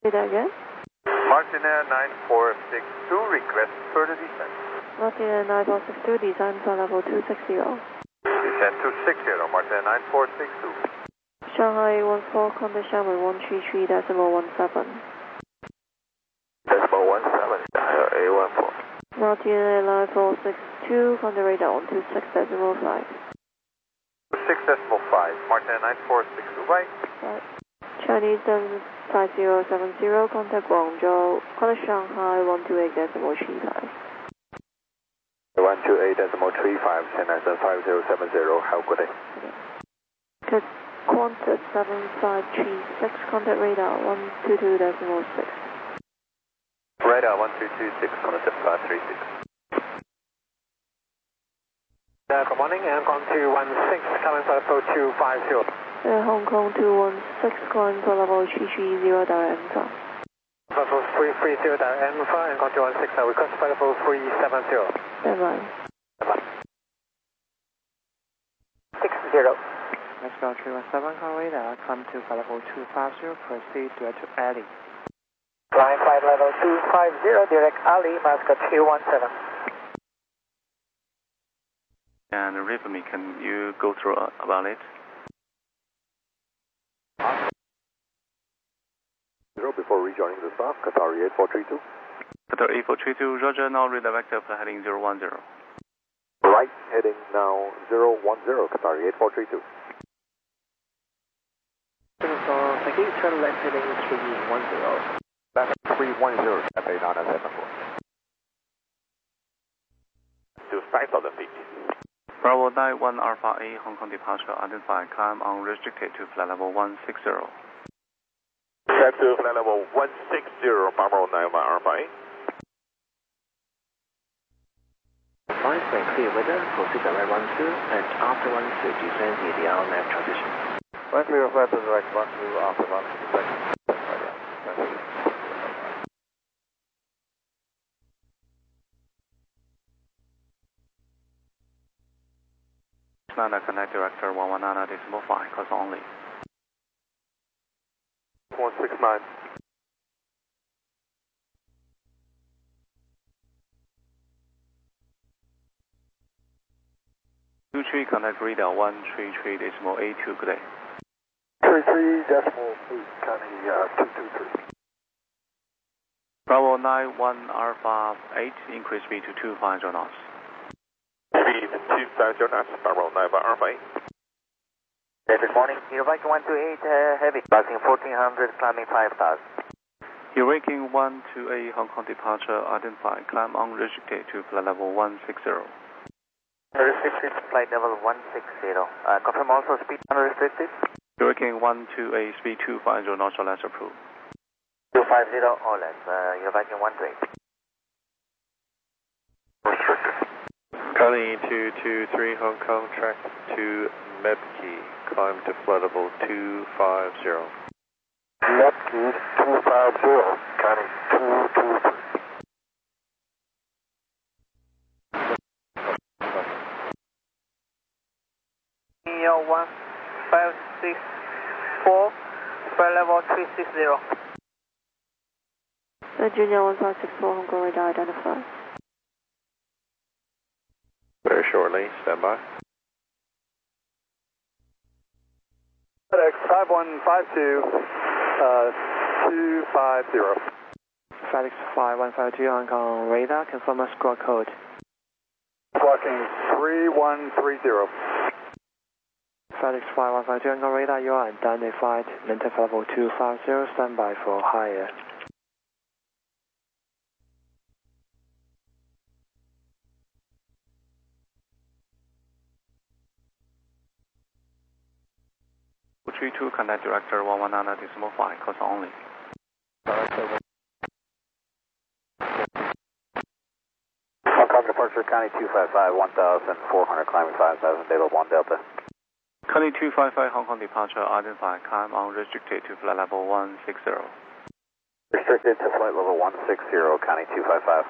Say that again. Martin Air 9462, request further descent. Martin Air 9462, design for level 260. Descent 260, Martin Air 9462. Shanghai 14, contact Shanghai 133.17. Decimal 17, Shanghai A14. Martin Air 9462, contact radar 126.5. 6.5, Martin Air 9462, right? Right. Chinese 5070, contact Guangzhou, contact Shanghai 128.35. 128.35, China 5070, have a good day. Okay. Qantas 7536, contact radar 122.6. Radar 1226, Qantas 7536. Good morning, Hong Kong 216, coming for level 250. Hong Kong 216, calling for level 330.Alpha. Level 330.Alpha, Hong Kong 216, request for level 370. Stand by. 60. Mexico 317, call radar, come to level 250, proceed to alley. Flying flight level 250, direct alley, Mexico 217. And rhythmic, can you go through about it? Before rejoining the stop, Qatari 8432. Qatar 8432, Roger, now redirect for heading 010. Right, heading now 010, Qatari 8432. Thank you, turn left heading 310. Left 310, Cafe 974. To 5,000 feet. Bravo 91 Alpha A, Hong Kong departure, identify, climb unrestricted to flight level 160. Set to flight level 160, Bravo 91 Alpha A. Flight when clear weather, proceed direct 12, and after 12, descend in the RNAV transition. When clear flight to direct 12, after 12, descend. Nana connect director 119.5, cause only. 169. Two-three connect radar 133.82, good day. 33.8, County 223. Bravo 91 Alpha 8, increase speed to 250 knots. Speed 250 knots, Bravo 91 Alpha 8. Good morning, Eurobike 128, heavy, passing 1400, climbing 5000. Eurasian 128 Hong Kong departure, identify, climb unrestricted to flight level 160. Unrestricted flight level 160. Confirm also speed unrestricted. Eurasian 128, speed 250 knots or less approved. 250 or less, Eurobike 128. Restricted. Connie 223 Hong Kong, track to Mebkey, climb to flight level 250. Mebkey 250, Connie 223. Neo 1564, flight level 360. Junior 1564, Hong Kong radar identified. Very shortly, stand by. FedEx 5152, 250. FedEx 5152, Hong Kong radar, confirm a squawk code. Squawking 3130. FedEx 5152, Hong Kong radar, you are identified, maintain level 250, stand by for higher. Two connect director 119.5, cause only. Hong Kong departure, County 255, 1400, climbing 5000, Delta 1 Delta. Connie 255 Hong Kong departure, identify, climb unrestricted to flight level 160. Restricted to flight level 160, County 255.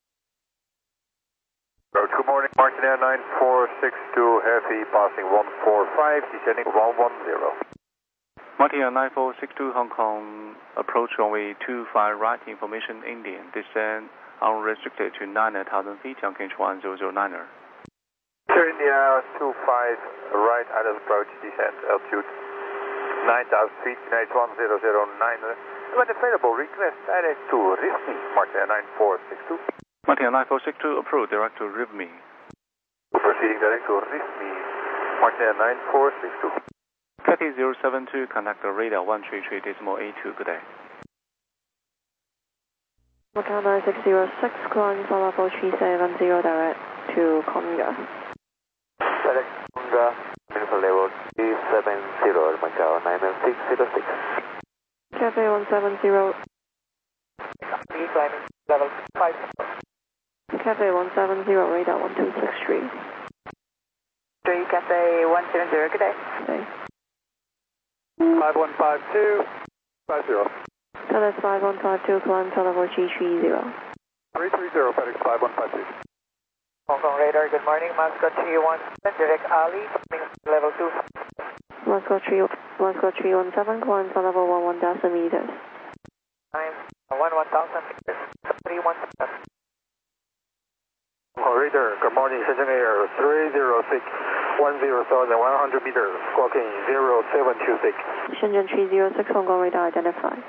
Good morning, Martin Air 9462, heavy, passing 145, descending 110. Martina 9462 Hong Kong, approach runway 25 right, information Indian, descend unrestricted to 9,000 feet, Yankee 1009er. Sir India 25 right, idle approach, descent, altitude 9,000 feet, United 1009er. When available, request direct to RIVME, Martina 9462. Martina 9462, approach direct to RIVME. Proceeding direct to RIVME, Martina 9462. Cathay 072, contact the radar 133.82, good day. Macau 9606, climb for level 370 direct to Conga. Direct Conga, for level 370, Macau 9606. Cafe 170. Climbing level 5. Cafe 170, radar 1263. 3 Cafe 170, good day. Okay. 5152, 50. FedEx 5152, climb for level 330. 330, FedEx 5152. Hong Kong radar, good morning. Moscow 317, direct Ali, level 2. Moscow 317, climb for level 11,000 meters. Time 11,000 meters, 317. Radar, good morning. Shenzhen Air 306, 10,100 meters, squawking 0726. Shenzhen 306, Hong Kong radar identified.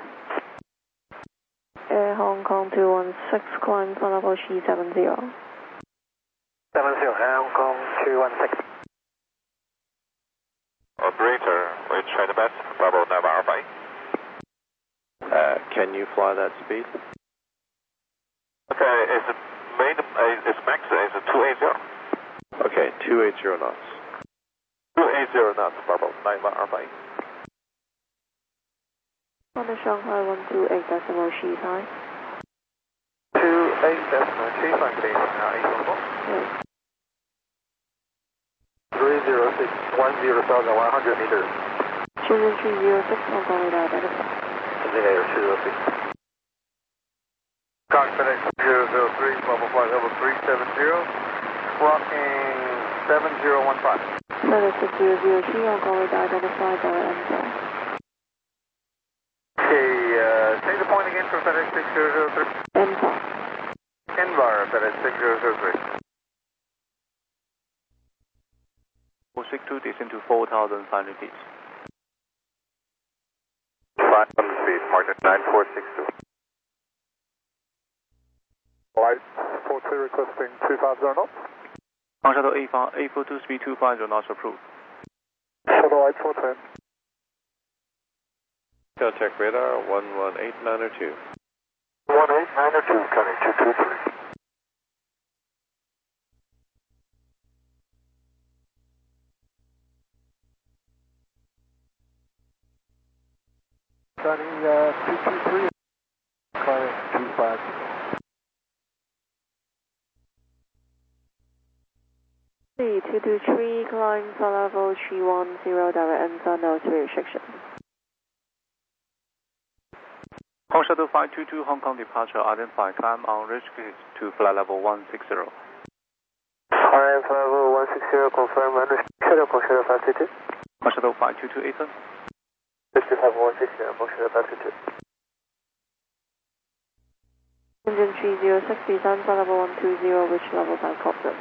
Air Hong Kong 216, climb for level 370. 70, Hong Kong 216. Operator, we try the best, Bravo Nova Alpha. Can you fly that speed? Okay, it's max is 280. Okay, 280 knots. 280 knots, Bravo Nova Alpha. On the Shanghai 128.3 high. 28.35, good evening, Yes. 306, 10,100 meters. Shenzhen 306, Hong Kong radar identified. Shenzhen Air 306. Confidence 003, Bravo flight level 370, rocking 7015. FedEx 6003, Hong Kong radar identified, direct enter. Okay, say the point again for FedEx 6003. Enter. Envar, FedEx 6003. 462, descend to 4,500 feet. 500 feet, Martin 9462. Light 43 requesting 250 knots. On shuttle A42, speed 250 knots approved. Shuttle light 410. Contact radar 11892. 18902, coming 223. Starting 223, climbing 250. Sea 223, climb for level 310, direct enter, no speed restriction. Hong Shuttle 522 Hong Kong departure, identify, climb unrestricted to flight level 160. Alright, level 160, confirm, shuttle, shuttle 522. Hong Shuttle 522 Ethan. 55 160, shuttle 522. Shenzhen 306, descend for level 120, which level by cockpit?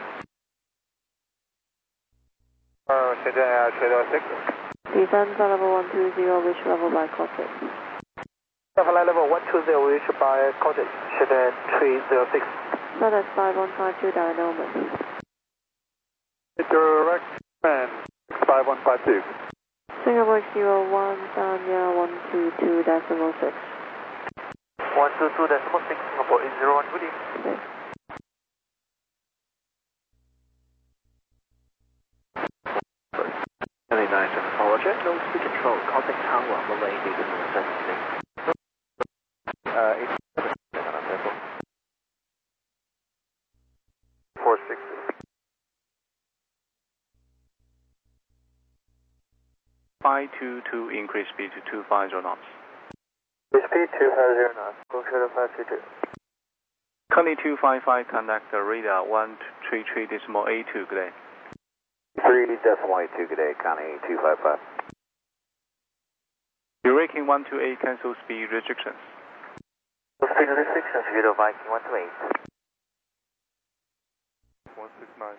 Shenzhen Air 306. Descend for level 120, which level by cockpit? Flight level 120, reach by contact, Shenzhen 306. FedEx 5152, direct Norman. Direct man 5152. Singapore 01, Sanya 122.6. 122.6, Singapore 801, good evening. Okay. Apologize, no speed control, contact tower, Malay, Vegas, and 460. 522, increase speed to 250 knots. Speed 250 knots, shuttle 522. Connie 255, contact the radar 133.82, good day. 3.82, good day, Connie 255. Eurasian 128 cancel speed restrictions. Speed restrictions, Euro Viking 128. 169.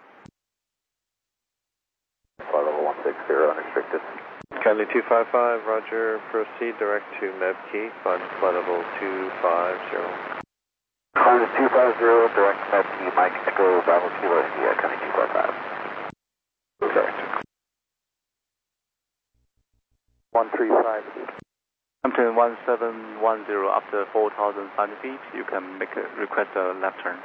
Flight level 160, unrestricted. Kindly 255, roger, proceed direct to MEBKey, flight level 250. Cruise 250, direct MEBKey, Mike Echo, Bravo Kilo India, coming 255. Direct. 135. Hampton 1710, after 4,500 feet, you can request a left turn.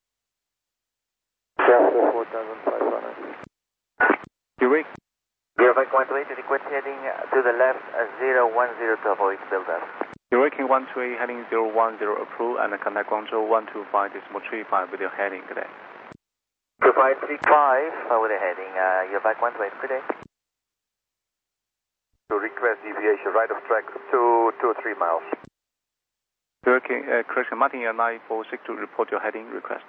Jasper 4,500. Eurasian. Euro Viking 128, request heading to the left 010 to avoid build-up. Eurasian 128 heading 010 approved and contact Guangzhou 125.35 with your heading today. 2535 with the heading, Euro Viking 128, good day. To request deviation right of track to 2 or 3 miles. Correction, Martin 9462, report your heading request.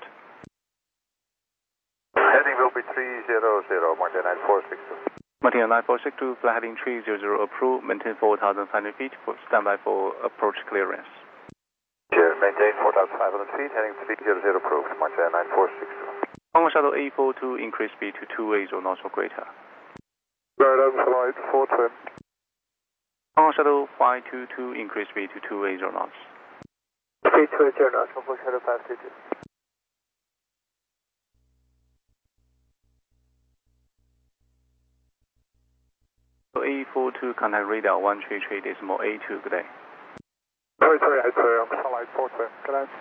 Heading will be 300, Martin 9462. Martin 9462, flight heading 300 approved, maintain 4,500 feet, standby for approach clearance. Sure, maintain 4,500 feet, heading 300 approved, Martin 9462. Hong Kong Shuttle A42, increase speed to 280 knots or greater. Right on flight 410. Hong Kong Shuttle 522, increase speed to 280 knots. Speed 280 knots, Hong Kong Shuttle 522. A42, contact radar 133.82, good day. Sorry, I'm flight 410. Good night.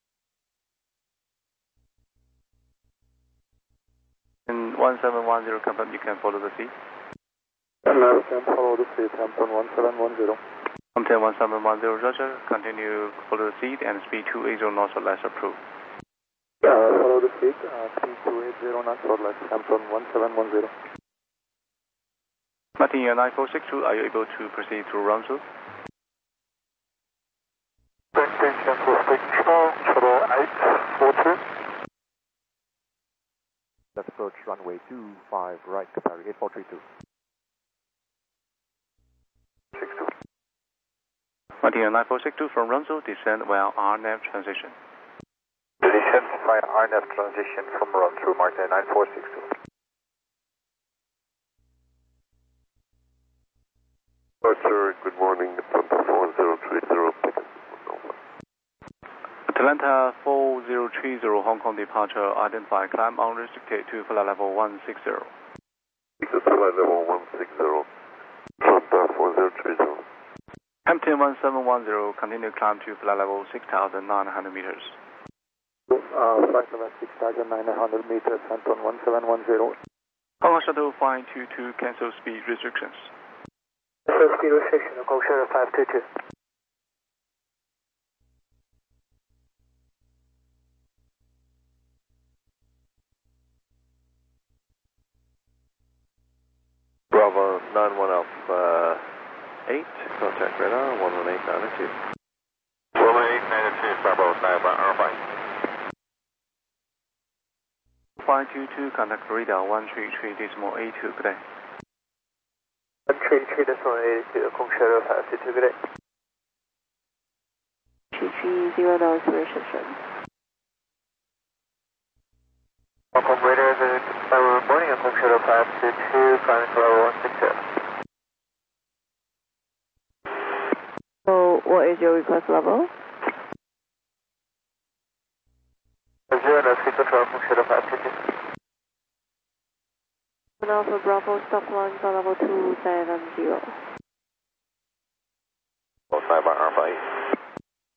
And 1710, confirm you can follow the seat. Hello, can follow the seat, Hampton 1710. Hampton 1710, roger, continue follow the seat and speed 280 knots or less approved. Follow the seat, speed 280 knots or less, Hampton 1710. Martin 9462, are you able to proceed through Runzhou? Let's approach runway 25, right, Qatari 8432. 62. Martin 9462, from Runzhou, descend via RNAV transition. Descent via RNAV transition from Runzhou, Martin 9462. Sir, good morning, Atlanta 4030, Atlanta 4030, Hong Kong departure, identify climb unrestricted to flight level 160. Flight level 160, Atlanta 4030. Hampton 1710, continue climb to flight level 6,900 meters. Flight level 6,900 meters, Hampton 1710. Hong Kong Shuttle 522, cancel speed restrictions. Cancel speed restriction, Hong Kong Shuttle 522. Bravo 91 Alpha 8, contact radar 11892. 11892, Bravo 91 Alpha 522, contact radar 133.82, good day. 133.82, Hong Kong Shuttle 522, good day. 230 knots restriction. Hong Kong radar, good morning, Hong Kong Shuttle 522, climbing to level 160. So, what is your request level? 0 knots, keep control, Hong Kong Shuttle 522. Alpha Bravo, stop line for level 270. 5 Alpha 8.